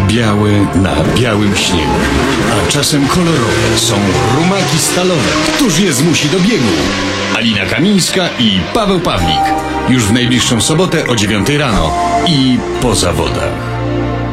białe na białym śniegu, a czasem kolorowe są rumaki stalowe. Któż je zmusi do biegu? Alina Kamińska i Paweł Pawlik. Już w najbliższą sobotę o 9 rano i po zawodach.